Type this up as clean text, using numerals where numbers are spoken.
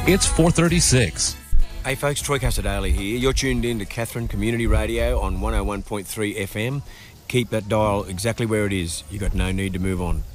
It's 4:36. Hey folks, Troy Casadale here. You're tuned in to Katherine Community Radio on 101.3 FM. Keep that dial exactly where it is. You've got no need to move on.